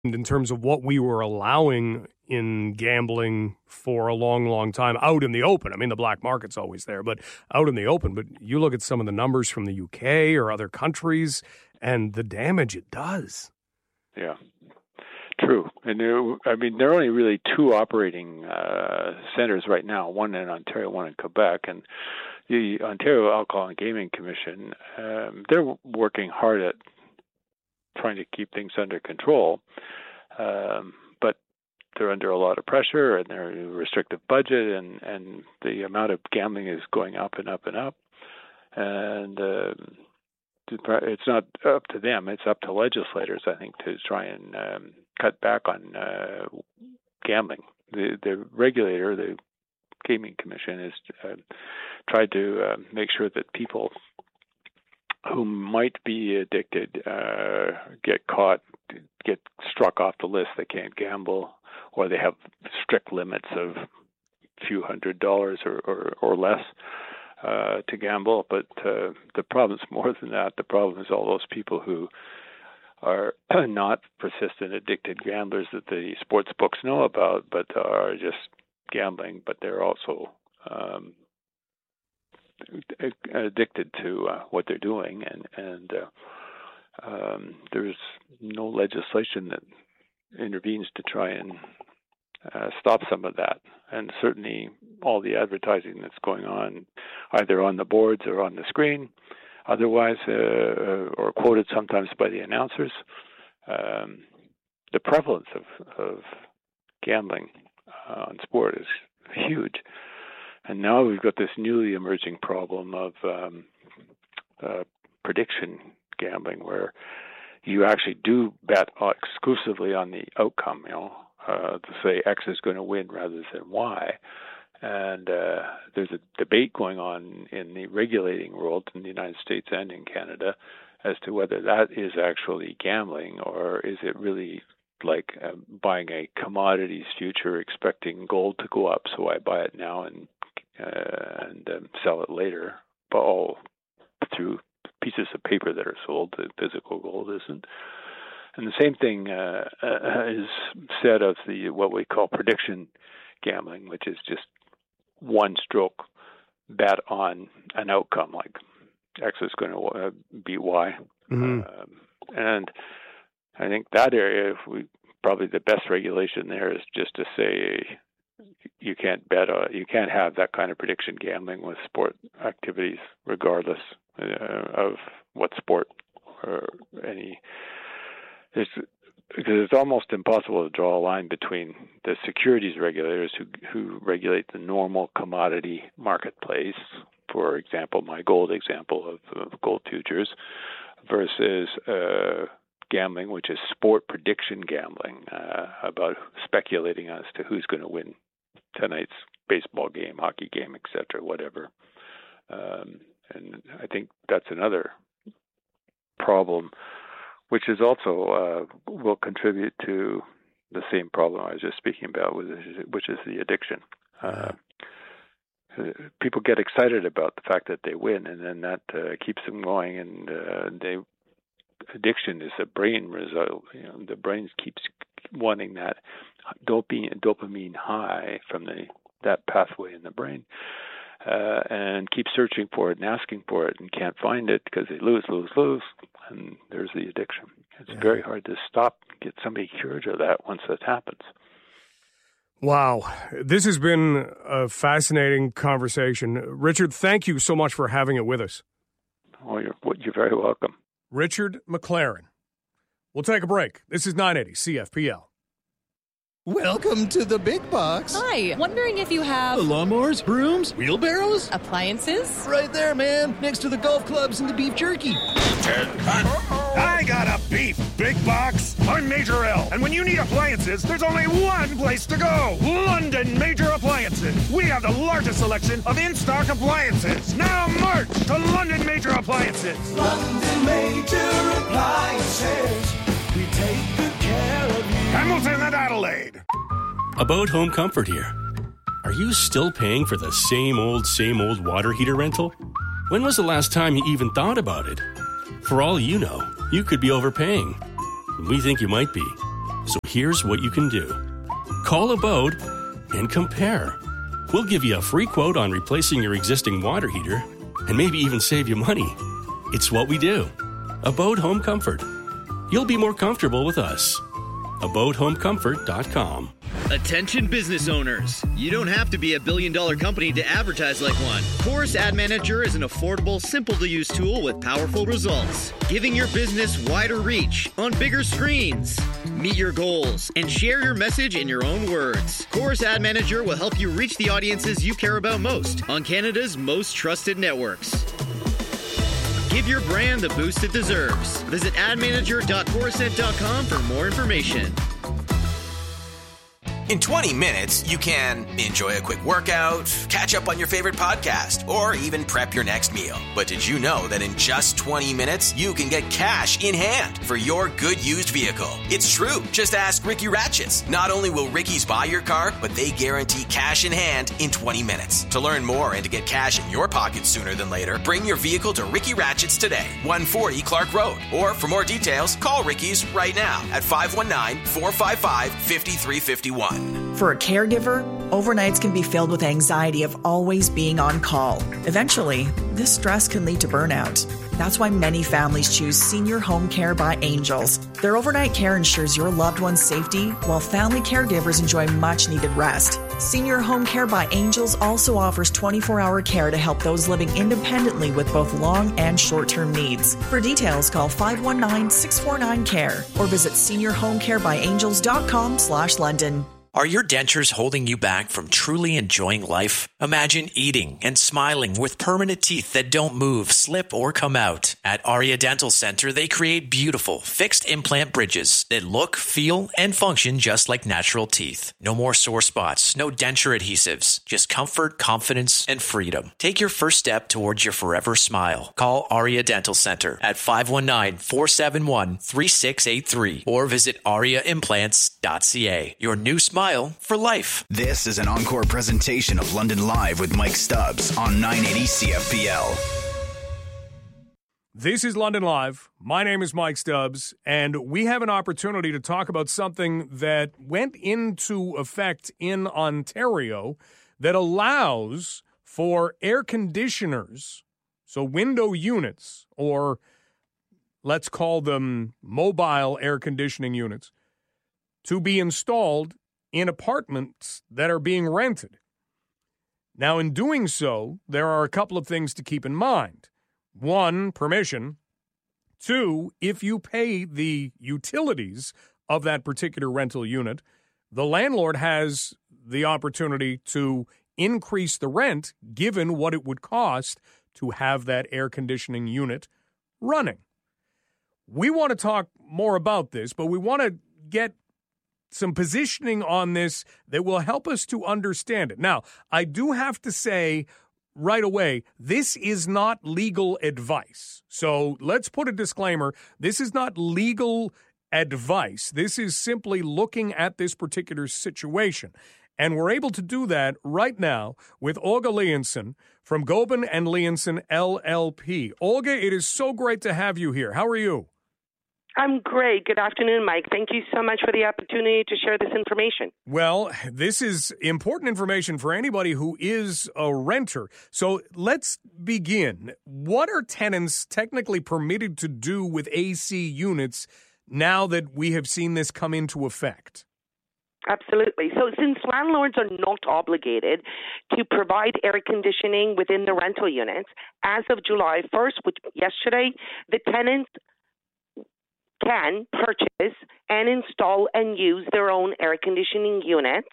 in terms of what we were allowing in gambling for a long, long time out in the open. I mean, the black market's always there, but out in the open. But you look at some of the numbers from the UK or other countries and the damage it does. Yeah, true. And there are only really two operating centers right now, one in Ontario, one in Quebec. And the Ontario Alcohol and Gaming Commission, they're working hard at trying to keep things under control. But they're under a lot of pressure, and they're a restrictive budget, and the amount of gambling is going up and up and up. And it's not up to them; it's up to legislators, I think, to try and cut back on gambling. The regulator, the Gaming Commission, has tried to make sure that people who might be addicted get caught, get struck off the list. They can't gamble, or they have strict limits of a few $100s or less to gamble. But the problem's more than that. The problem is all those people who are not persistent, addicted gamblers that the sports books know about, but are just gambling, but they're also addicted to what they're doing, and there's no legislation that intervenes to try and stop some of that. And certainly all the advertising that's going on, either on the boards or on the screen, otherwise, or quoted sometimes by the announcers, the prevalence of gambling on sport is huge. And now we've got this newly emerging problem of prediction gambling, where you actually do bet exclusively on the outcome, to say X is going to win rather than Y. And there's a debate going on in the regulating world in the United States and in Canada as to whether that is actually gambling, or is it really like buying a commodities future, expecting gold to go up, so I buy it now and sell it later, but all through pieces of paper that are sold. The physical gold isn't. And the same thing is said of what we call prediction gambling, which is just one stroke bet on an outcome, like X is going to beat Y. Mm-hmm. And I think that area, probably the best regulation there is just to say you can't you can't have that kind of prediction gambling with sport activities, regardless of what sport or any. Because it's almost impossible to draw a line between the securities regulators who regulate the normal commodity marketplace, for example, my gold example of gold futures, versus gambling, which is sport prediction gambling, about speculating as to who's going to win tonight's baseball game, hockey game, etc., whatever. And I think that's another problem, which is also will contribute to the same problem I was just speaking about, which is the addiction. People get excited about the fact that they win, and then that keeps them going. And addiction is a brain result. The brain keeps wanting that dopamine high from that pathway in the brain, and keep searching for it and asking for it, and can't find it because they lose, and there's the addiction. It's very hard to stop, get somebody cured of that once that happens. Wow. This has been a fascinating conversation. Richard, thank you so much for having it with us. Oh, you're very welcome. Richard McLaren. We'll take a break. This is 980 CFPL. Welcome to the big box. Hi, wondering if you have lawnmowers, brooms, wheelbarrows, appliances? Right there, man, next to the golf clubs and the beef jerky. I got a beef big box. I'm Major L, and when you need appliances, there's only one place to go. London Major Appliances. We have the largest selection of in-stock appliances. Now march to London Major Appliances. London Major Appliances. We take good care of you. Hamilton and Adelaide. About home comfort here. Are you still paying for the same old water heater rental? When was the last time you even thought about it? For all you know, you could be overpaying. We think you might be. So here's what you can do. Call Abode and compare. We'll give you a free quote on replacing your existing water heater and maybe even save you money. It's what we do. Abode Home Comfort. You'll be more comfortable with us. AbodeHomeComfort.com. Attention business owners. You don't have to be a billion-dollar company to advertise like one. Chorus Ad Manager is an affordable, simple-to-use tool with powerful results, giving your business wider reach on bigger screens. Meet your goals and share your message in your own words. Chorus Ad Manager will help you reach the audiences you care about most on Canada's most trusted networks. Give your brand the boost it deserves. Visit admanager.chorusnet.com for more information. In 20 minutes, you can enjoy a quick workout, catch up on your favorite podcast, or even prep your next meal. But did you know that in just 20 minutes, you can get cash in hand for your good used vehicle? It's true. Just ask Ricky Ratchets. Not only will Ricky's buy your car, but they guarantee cash in hand in 20 minutes. To learn more and to get cash in your pocket sooner than later, bring your vehicle to Ricky Ratchets today, 140 Clark Road. Or for more details, call Ricky's right now at 519-455-5351. For a caregiver, overnights can be filled with anxiety of always being on call. Eventually, this stress can lead to burnout. That's why many families choose Senior Home Care by Angels. Their overnight care ensures your loved one's safety, while family caregivers enjoy much-needed rest. Senior Home Care by Angels also offers 24-hour care to help those living independently with both long and short-term needs. For details, call 519-649-CARE or visit seniorhomecarebyangels.com/London. Are your dentures holding you back from truly enjoying life? Imagine eating and smiling with permanent teeth that don't move, slip, or come out. At Aria Dental Center, they create beautiful, fixed implant bridges that look, feel, and function just like natural teeth. No more sore spots, no denture adhesives, just comfort, confidence, and freedom. Take your first step towards your forever smile. Call Aria Dental Center at 519-471-3683 or visit ariaimplants.ca. Your new smile for life. This is an encore presentation of London Live with Mike Stubbs on 980 CFPL. This is London Live. My name is Mike Stubbs, and we have an opportunity to talk about something that went into effect in Ontario that allows for air conditioners, so window units, or let's call them mobile air conditioning units, to be installed in apartments that are being rented. Now, in doing so, there are a couple of things to keep in mind. One, permission. Two, if you pay the utilities of that particular rental unit, the landlord has the opportunity to increase the rent given what it would cost to have that air conditioning unit running. We want to talk more about this, but we want to get some positioning on this that will help us to understand it. Now, I do have to say right away, this is not legal advice. So let's put a disclaimer. This is not legal advice. This is simply looking at this particular situation. And we're able to do that right now with Olga Leonson from Gobin and Leonson LLP. Olga, it is so great to have you here. How are you? I'm great. Good afternoon, Mike. Thank you so much for the opportunity to share this information. Well, this is important information for anybody who is a renter. So let's begin. What are tenants technically permitted to do with AC units now that we have seen this come into effect? Absolutely. So since landlords are not obligated to provide air conditioning within the rental units, as of July 1st, which yesterday, the tenants can purchase and install and use their own air conditioning units.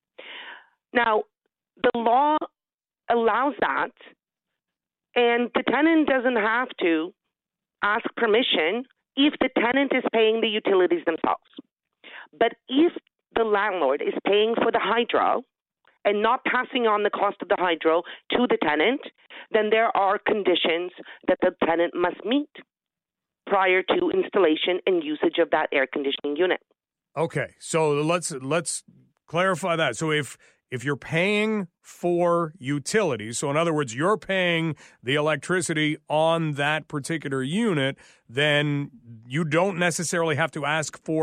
Now, the law allows that, and the tenant doesn't have to ask permission if the tenant is paying the utilities themselves. But if the landlord is paying for the hydro and not passing on the cost of the hydro to the tenant, then there are conditions that the tenant must meet prior to installation and usage of that air conditioning unit. Okay, so let's clarify that. So if you're paying for utilities, so in other words, you're paying the electricity on that particular unit, then you don't necessarily have to ask for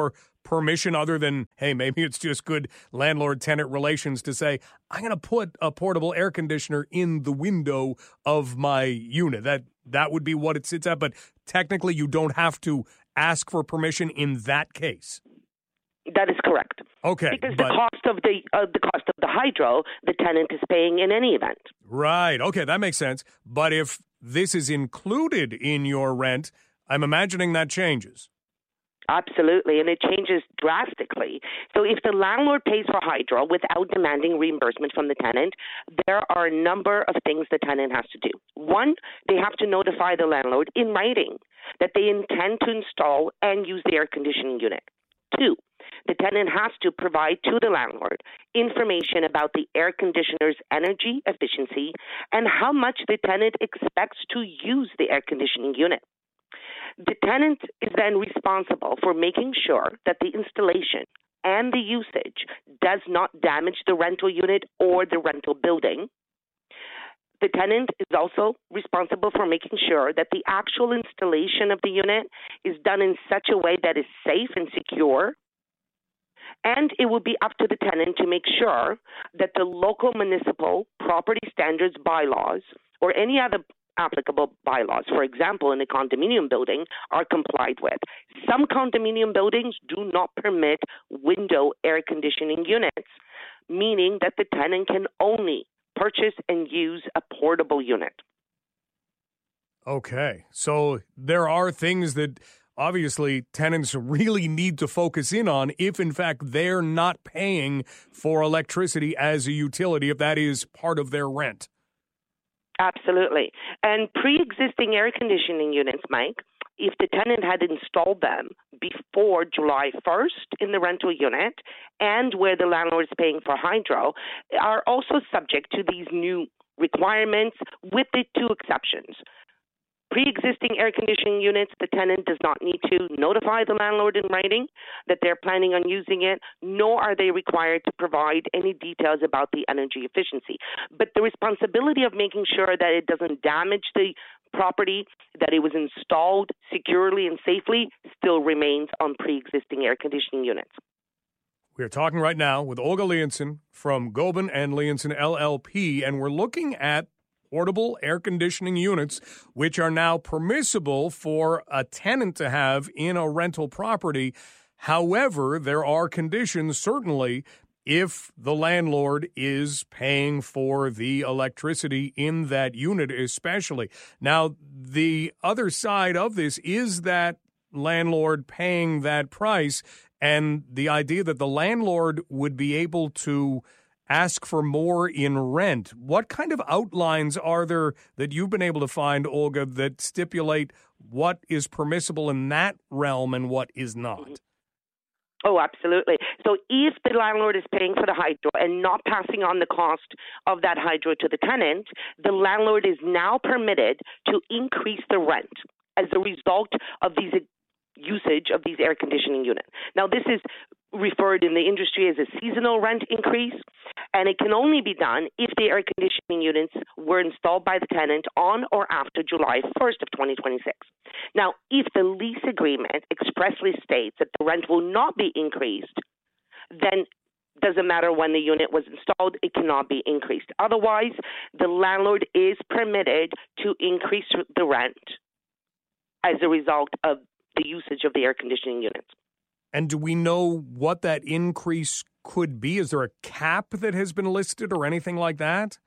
permission other than, hey, maybe it's just good landlord-tenant relations to say, I'm going to put a portable air conditioner in the window of my unit. That would be what it sits at, but technically you don't have to ask for permission in that case. That is correct. Okay, because the cost of the hydro, the tenant is paying in any event. Right. Okay, that makes sense. But if this is included in your rent, I'm imagining that changes. Absolutely, and it changes drastically. So if the landlord pays for hydro without demanding reimbursement from the tenant, there are a number of things the tenant has to do. One, they have to notify the landlord in writing that they intend to install and use the air conditioning unit. Two, the tenant has to provide to the landlord information about the air conditioner's energy efficiency and how much the tenant expects to use the air conditioning unit. The tenant is then responsible for making sure that the installation and the usage does not damage the rental unit or the rental building. The tenant is also responsible for making sure that the actual installation of the unit is done in such a way that is safe and secure. And it will be up to the tenant to make sure that the local municipal property standards bylaws or any other applicable bylaws, for example, in a condominium building, are complied with. Some condominium buildings do not permit window air conditioning units, meaning that the tenant can only purchase and use a portable unit. Okay, so there are things that obviously tenants really need to focus in on if, in fact, they're not paying for electricity as a utility, if that is part of their rent. Absolutely. And pre-existing air conditioning units, Mike, if the tenant had installed them before July 1st in the rental unit and where the landlord is paying for hydro, are also subject to these new requirements with the two exceptions. Pre-existing air conditioning units, the tenant does not need to notify the landlord in writing that they're planning on using it, nor are they required to provide any details about the energy efficiency. But the responsibility of making sure that it doesn't damage the property, that it was installed securely and safely, still remains on pre-existing air conditioning units. We are talking right now with Olga Leonson from Gobin and Leonson LLP, and we're looking at portable air conditioning units, which are now permissible for a tenant to have in a rental property. However, there are conditions, certainly, if the landlord is paying for the electricity in that unit especially. Now, the other side of this is that landlord paying that price and the idea that the landlord would be able to ask for more in rent. What kind of outlines are there that you've been able to find, Olga, that stipulate what is permissible in that realm and what is not? Oh, absolutely. So if the landlord is paying for the hydro and not passing on the cost of that hydro to the tenant, the landlord is now permitted to increase the rent as a result of these usage of these air conditioning units. Now, this is referred in the industry as a seasonal rent increase, and it can only be done if the air conditioning units were installed by the tenant on or after July 1st of 2026. Now, if the lease agreement expressly states that the rent will not be increased, then doesn't matter when the unit was installed, it cannot be increased. Otherwise, the landlord is permitted to increase the rent as a result of the usage of the air conditioning units. And do we know what that increase could be? Is there a cap that has been listed or anything like that?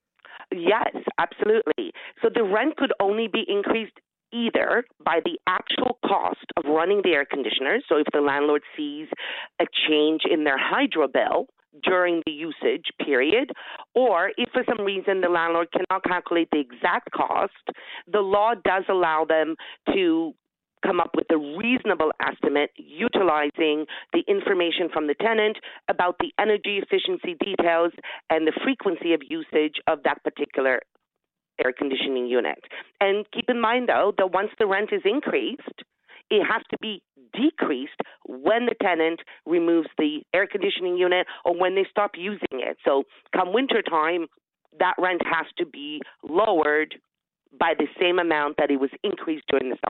Yes, absolutely. So the rent could only be increased either by the actual cost of running the air conditioners. So if the landlord sees a change in their hydro bill during the usage period, or if for some reason the landlord cannot calculate the exact cost, the law does allow them to come up with a reasonable estimate utilizing the information from the tenant about the energy efficiency details and the frequency of usage of that particular air conditioning unit. And keep in mind, though, that once the rent is increased, it has to be decreased when the tenant removes the air conditioning unit or when they stop using it. So come wintertime, that rent has to be lowered by the same amount that it was increased during the summer.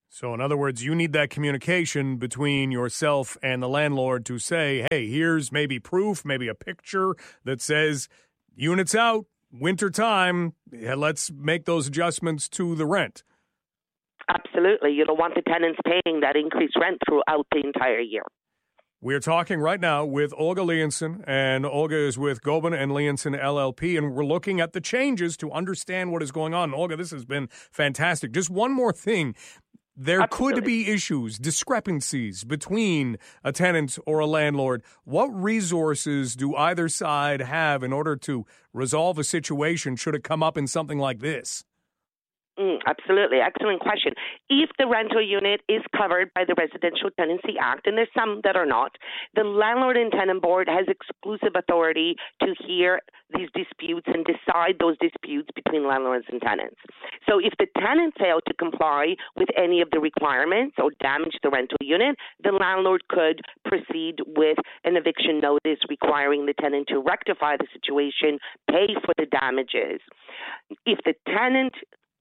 So, in other words, you need that communication between yourself and the landlord to say, hey, here's maybe proof, maybe a picture that says units out, winter time, let's make those adjustments to the rent. Absolutely. You don't want the tenants paying that increased rent throughout the entire year. We're talking right now with Olga Leonson, and Olga is with Gobin and Leonson LLP, and we're looking at the changes to understand what is going on. Olga, this has been fantastic. Just one more thing. There could be issues, discrepancies between a tenant or a landlord. What resources do either side have in order to resolve a situation should it come up in something like this? Absolutely. Excellent question. If the rental unit is covered by the Residential Tenancy Act, and there's some that are not, the Landlord and Tenant Board has exclusive authority to hear these disputes and decide those disputes between landlords and tenants. So if the tenant failed to comply with any of the requirements or damage the rental unit, the landlord could proceed with an eviction notice requiring the tenant to rectify the situation, pay for the damages. If the tenant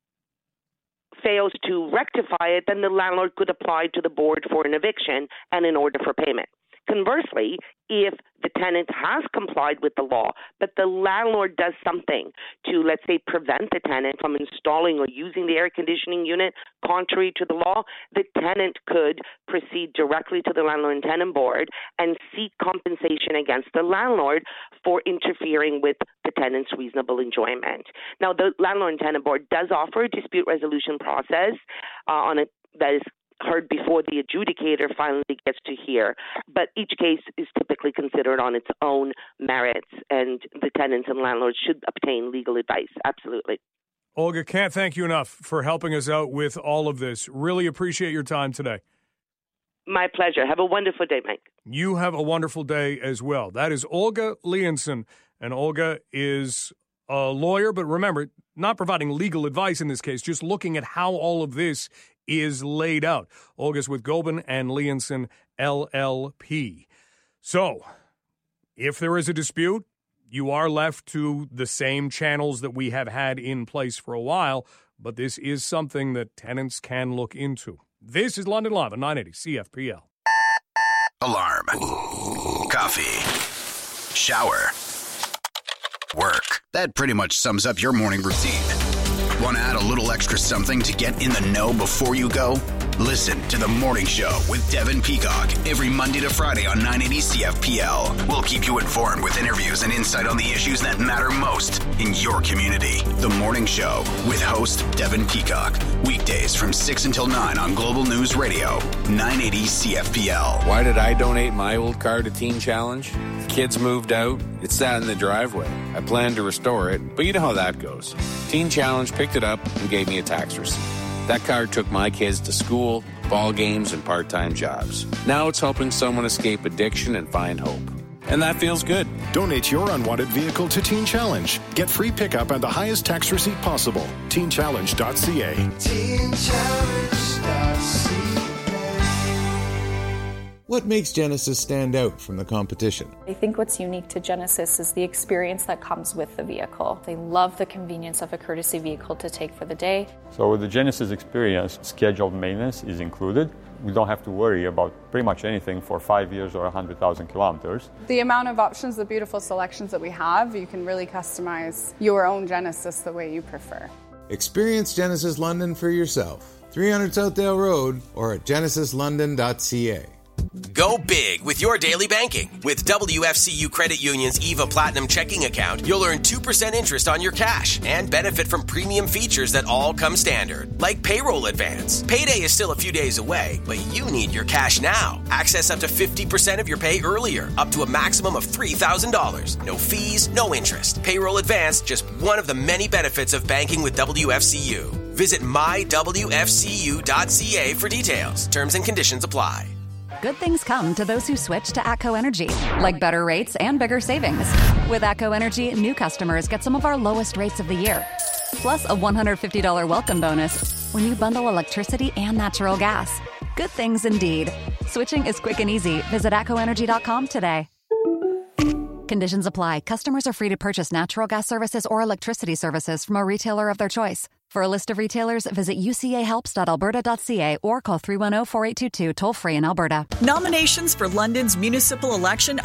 fails to rectify it, then the landlord could apply to the board for an eviction and an order for payment. Conversely, if the tenant has complied with the law, but the landlord does something to, let's say, prevent the tenant from installing or using the air conditioning unit contrary to the law, the tenant could proceed directly to the Landlord and Tenant Board and seek compensation against the landlord for interfering with the tenant's reasonable enjoyment. Now, the Landlord and Tenant Board does offer a dispute resolution process that is heard before the adjudicator finally gets to hear. But each case is typically considered on its own merits, and the tenants and landlords should obtain legal advice. Absolutely. Olga, can't thank you enough for helping us out with all of this. Really appreciate your time today. My pleasure. Have a wonderful day, Mike. You have a wonderful day as well. That is Olga Leonson, and Olga is a lawyer, but remember, not providing legal advice in this case, just looking at how all of this is laid out. Olga's with Gobin and Leonson LLP. So, if there is a dispute, you are left to the same channels that we have had in place for a while, but this is something that tenants can look into. This is London Live on 980 CFPL. Alarm. Coffee. Shower. Work. That pretty much sums up your morning routine. Want to add a little extra something to get in the know before you go? Listen to The Morning Show with Devin Peacock every Monday to Friday on 980 CFPL. We'll keep you informed with interviews and insight on the issues that matter most in your community. The Morning Show with host Devin Peacock. Weekdays from 6 until 9 on Global News Radio, 980 CFPL. Why did I donate my old car to Teen Challenge? The kids moved out. It sat in the driveway. I planned to restore it, but you know how that goes. Teen Challenge picked it up and gave me a tax receipt. That car took my kids to school, ball games, and part-time jobs. Now it's helping someone escape addiction and find hope. And that feels good. Donate your unwanted vehicle to Teen Challenge. Get free pickup and the highest tax receipt possible. TeenChallenge.ca. TeenChallenge.ca. What makes Genesis stand out from the competition? I think what's unique to Genesis is the experience that comes with the vehicle. They love the convenience of a courtesy vehicle to take for the day. So with the Genesis experience, scheduled maintenance is included. We don't have to worry about pretty much anything for 5 years or 100,000 kilometers. The amount of options, the beautiful selections that we have, you can really customize your own Genesis the way you prefer. Experience Genesis London for yourself. 300 Southdale Road or at genesislondon.ca. Go big with your daily banking. With WFCU Credit Union's EVA Platinum checking account, you'll earn 2% interest on your cash and benefit from premium features that all come standard, like payroll advance. Payday is still a few days away, but you need your cash now. Access up to 50% of your pay earlier, up to a maximum of $3,000. No fees, no interest. Payroll advance, just one of the many benefits of banking with WFCU. Visit mywfcu.ca for details. Terms and conditions apply. Good things come to those who switch to ATCO Energy, like better rates and bigger savings. With ATCO Energy, new customers get some of our lowest rates of the year, plus a $150 welcome bonus when you bundle electricity and natural gas. Good things indeed. Switching is quick and easy. Visit ATCOenergy.com today. Conditions apply. Customers are free to purchase natural gas services or electricity services from a retailer of their choice. For a list of retailers, visit ucahelps.alberta.ca or call 310-4822 toll-free in Alberta. Nominations for London's municipal election